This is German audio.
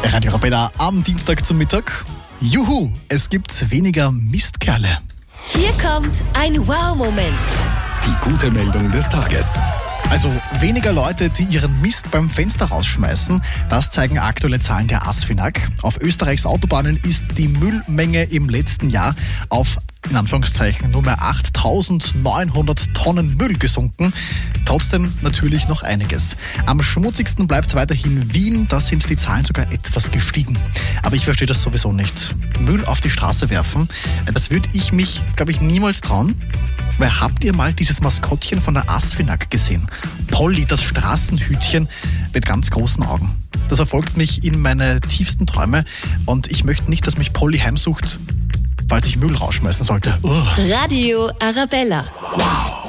Radio Arabella am Dienstag zum Mittag. Juhu, es gibt weniger Mistkerle. Hier kommt ein Wow-Moment. Die gute Meldung des Tages. Also weniger Leute, die ihren Mist beim Fenster rausschmeißen, das zeigen aktuelle Zahlen der ASFINAG. Auf Österreichs Autobahnen ist die Müllmenge im letzten Jahr auf, in Anführungszeichen, nur mehr 8.900 Tonnen Müll gesunken. Trotzdem natürlich noch einiges. Am schmutzigsten bleibt weiterhin Wien, da sind die Zahlen sogar etwas gestiegen. Aber ich verstehe das sowieso nicht. Müll auf die Straße werfen, das würde ich mich, glaube ich, niemals trauen. Weil habt ihr mal dieses Maskottchen von der ASFINAG gesehen? Polly, das Straßenhütchen mit ganz großen Augen. Das verfolgt mich in meine tiefsten Träume und ich möchte nicht, dass mich Polly heimsucht, falls ich Müll rausschmeißen sollte. Radio Arabella. Wow.